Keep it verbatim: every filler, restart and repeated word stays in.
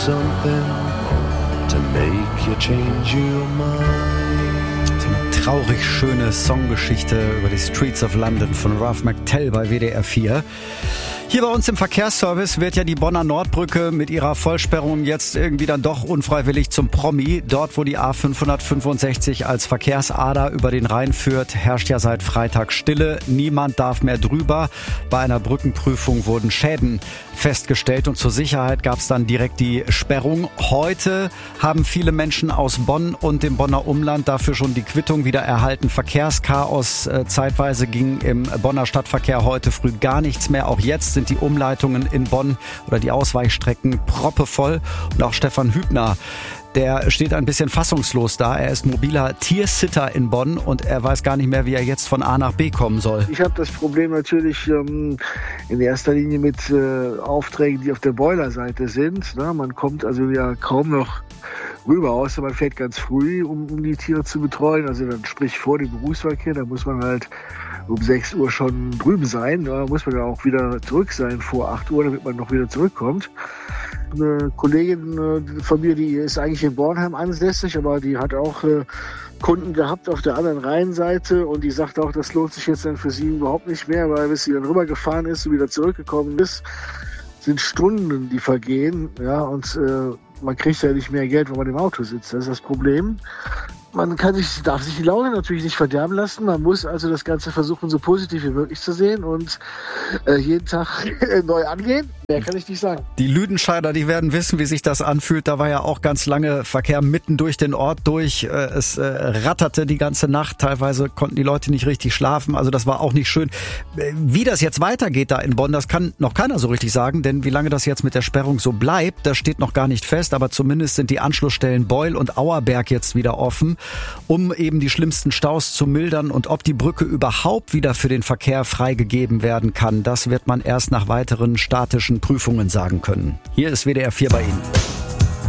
Something to make you change your mind. So eine traurig schöne Songgeschichte über die Streets of London von Ralph McTell bei W D R vier. Hier bei uns im Verkehrsservice wird ja die Bonner Nordbrücke mit ihrer Vollsperrung jetzt irgendwie dann doch unfreiwillig zum Promi. Dort, wo die A fünfhundertfünfundsechzig als Verkehrsader über den Rhein führt, herrscht ja seit Freitag Stille. Niemand darf mehr drüber. Bei einer Brückenprüfung wurden Schäden festgestellt und zur Sicherheit gab es dann direkt die Sperrung. Heute haben viele Menschen aus Bonn und dem Bonner Umland dafür schon die Quittung wieder erhalten. Verkehrschaos. Äh, zeitweise ging im Bonner Stadtverkehr heute früh gar nichts mehr. Auch jetzt sind die Umleitungen in Bonn oder die Ausweichstrecken proppevoll. Und auch Stefan Hübner, der steht ein bisschen fassungslos da. Er ist mobiler Tiersitter in Bonn und er weiß gar nicht mehr, wie er jetzt von A nach B kommen soll. Ich habe das Problem natürlich ähm, in erster Linie mit äh, Aufträgen, die auf der Boilerseite sind. Ne? Man kommt also ja kaum noch rüber, außer man fährt ganz früh, um, um die Tiere zu betreuen. Also dann sprich vor dem Berufsverkehr, da muss man halt um sechs Uhr schon drüben sein. Da muss man ja auch wieder zurück sein vor acht Uhr, damit man noch wieder zurückkommt. Eine Kollegin von mir, die ist eigentlich in Bornheim ansässig, aber die hat auch äh, Kunden gehabt auf der anderen Rheinseite und die sagt auch, das lohnt sich jetzt dann für sie überhaupt nicht mehr, weil bis sie dann rübergefahren ist und wieder zurückgekommen ist, sind Stunden, die vergehen, ja, und äh, man kriegt ja nicht mehr Geld, wenn man im Auto sitzt. Das ist das Problem. Man kann sich, darf sich die Laune natürlich nicht verderben lassen. Man muss also das Ganze versuchen, so positiv wie möglich zu sehen und äh, jeden Tag neu angehen. Mehr kann ich nicht sagen. Die Lüdenscheider, die werden wissen, wie sich das anfühlt. Da war ja auch ganz lange Verkehr mitten durch den Ort durch. Es äh, ratterte die ganze Nacht. Teilweise konnten die Leute nicht richtig schlafen. Also das war auch nicht schön. Wie das jetzt weitergeht da in Bonn, das kann noch keiner so richtig sagen. Denn wie lange das jetzt mit der Sperrung so bleibt, das steht noch gar nicht fest. Aber zumindest sind die Anschlussstellen Beul und Auerberg jetzt wieder offen, um eben die schlimmsten Staus zu mildern. Und ob die Brücke überhaupt wieder für den Verkehr freigegeben werden kann, das wird man erst nach weiteren statischen Prüfungen sagen können. Hier ist W D R vier bei Ihnen.